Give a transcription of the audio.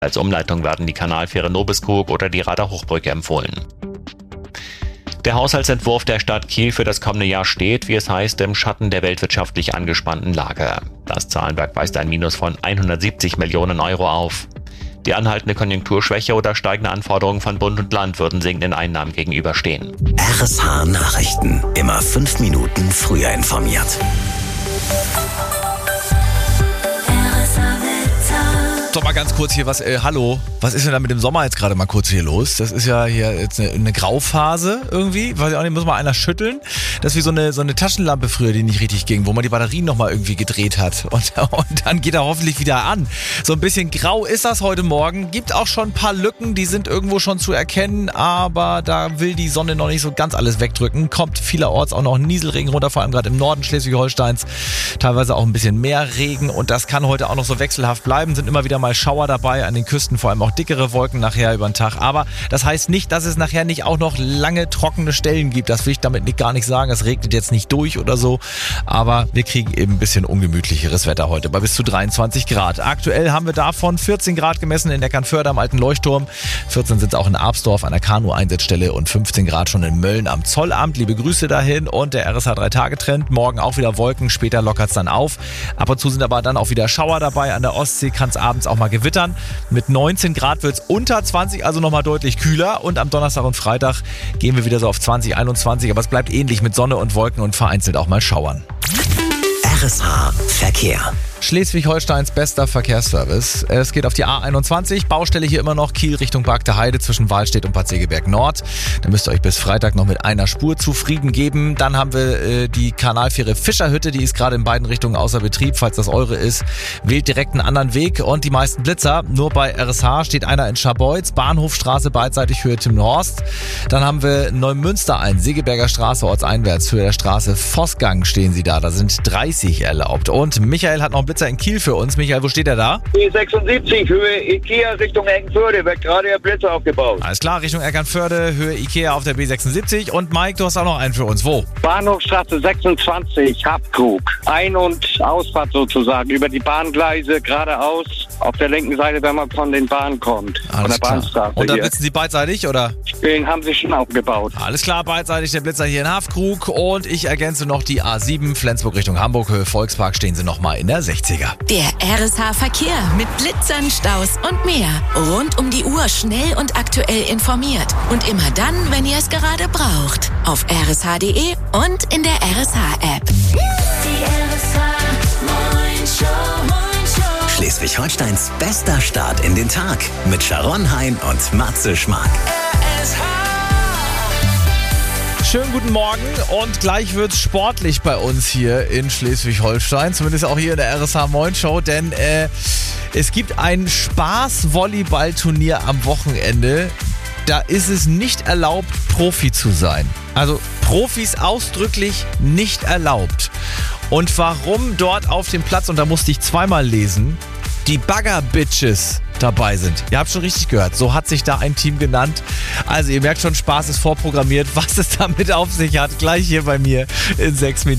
Als Umleitung werden die Kanalfähre Nobiskurk oder die Rader Hochbrücke empfohlen. Der Haushaltsentwurf der Stadt Kiel für das kommende Jahr steht, wie es heißt, im Schatten der weltwirtschaftlich angespannten Lage. Das Zahlenwerk weist ein Minus von 170 Millionen Euro auf. Die anhaltende Konjunkturschwäche oder steigende Anforderungen von Bund und Land würden sinkenden Einnahmen gegenüberstehen. RSH Nachrichten. Immer 5 Minuten früher informiert. Doch mal ganz kurz hier hallo, was ist denn da mit dem Sommer jetzt gerade mal kurz hier los? Das ist ja hier jetzt eine Grauphase irgendwie, weiß ich auch nicht, muss mal einer schütteln. Das ist wie so eine Taschenlampe früher, die nicht richtig ging, wo man die Batterien nochmal irgendwie gedreht hat und dann geht er hoffentlich wieder an. So ein bisschen grau ist das heute Morgen, gibt auch schon ein paar Lücken, die sind irgendwo schon zu erkennen, aber da will die Sonne noch nicht so ganz alles wegdrücken. Kommt vielerorts auch noch Nieselregen runter, vor allem gerade im Norden Schleswig-Holsteins, teilweise auch ein bisschen mehr Regen und das kann heute auch noch so wechselhaft bleiben, sind immer wieder mal Schauer dabei, an den Küsten vor allem auch dickere Wolken nachher über den Tag. Aber das heißt nicht, dass es nachher nicht auch noch lange trockene Stellen gibt. Das will ich damit gar nicht sagen. Es regnet jetzt nicht durch oder so. Aber wir kriegen eben ein bisschen ungemütlicheres Wetter heute bei bis zu 23 Grad. Aktuell haben wir davon 14 Grad gemessen in Eckernförde am Alten Leuchtturm. 14 sind es auch in Absdorf an der Kanu-Einsatzstelle und 15 Grad schon in Mölln am Zollamt. Liebe Grüße dahin und der RSH 3-Tage-Trend. Morgen auch wieder Wolken, später lockert es dann auf. Ab und zu sind aber dann auch wieder Schauer dabei. An der Ostsee kann es abends auch mal gewittern. Mit 19 Grad wird es unter 20, also nochmal deutlich kühler. Und am Donnerstag und Freitag gehen wir wieder so auf 20, 21. Aber es bleibt ähnlich mit Sonne und Wolken und vereinzelt auch mal Schauern. RSH Verkehr. Schleswig-Holsteins bester Verkehrsservice. Es geht auf die A21, Baustelle hier immer noch, Kiel Richtung Bargter Heide zwischen Wahlstedt und Bad Segeberg Nord. Da müsst ihr euch bis Freitag noch mit einer Spur zufrieden geben. Dann haben wir die Kanalfähre Fischerhütte, die ist gerade in beiden Richtungen außer Betrieb. Falls das eure ist, wählt direkt einen anderen Weg. Und die meisten Blitzer, nur bei RSH steht einer in Scharbeutz, Bahnhofstraße beidseitig Höhe Timmendorst. Dann haben wir Neumünster ein, Segeberger Straße ortseinwärts, Höhe der Straße Vossgang stehen sie da. Da sind 30 erlaubt. Und Michael hat noch einen Blitzer in Kiel für uns. Michael, wo steht er da? B76, Höhe Ikea Richtung Eckernförde, wird gerade der Blitzer aufgebaut. Alles klar, Richtung Eckernförde, Höhe Ikea auf der B76. Und Mike, du hast auch noch einen für uns. Wo? Bahnhofstraße 26, Habkrug. Ein- und Ausfahrt sozusagen, über die Bahngleise geradeaus, auf der linken Seite, wenn man von den Bahnen kommt. Alles von der klar. Bahnstraße. Und da hier. blitzen sie beidseitig, oder? Den haben sie schon aufgebaut. Alles klar, beidseitig der Blitzer hier in Hafkrug. Und ich ergänze noch die A7, Flensburg Richtung Hamburg, Höhe Volkspark, stehen sie nochmal in der 60er. Der RSH Verkehr mit Blitzern, Staus und mehr. Rund um die Uhr schnell und aktuell informiert. Und immer dann, wenn ihr es gerade braucht. Auf rsh.de und in der RSH-App. Die RSH Morning Show. Schleswig-Holsteins bester Start in den Tag mit Sharon Hein und Matze Schmark. Schönen guten Morgen und gleich wird's sportlich bei uns hier in Schleswig-Holstein, zumindest auch hier in der RSH Morning Show, denn es gibt ein Spaß-Volleyball-Turnier am Wochenende. Da ist es nicht erlaubt, Profi zu sein. Also Profis ausdrücklich nicht erlaubt. Und warum dort auf dem Platz, und da musste ich zweimal lesen, die Bagger-Bitches dabei sind. Ihr habt schon richtig gehört, so hat sich da ein Team genannt. Also ihr merkt schon, Spaß ist vorprogrammiert. Was es damit auf sich hat, gleich hier bei mir in 6 Minuten.